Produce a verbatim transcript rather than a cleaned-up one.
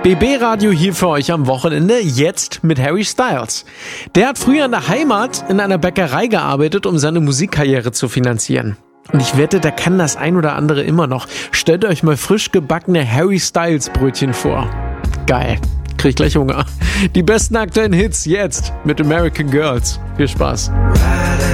B B-Radio hier für euch am Wochenende, jetzt mit Harry Styles. Der hat früher in der Heimat in einer Bäckerei gearbeitet, um seine Musikkarriere zu finanzieren. Und ich wette, der kann das ein oder andere immer noch. Stellt euch mal frisch gebackene Harry Styles Brötchen vor. Geil. Krieg gleich Hunger. Die besten aktuellen Hits jetzt mit American Girls. Viel Spaß.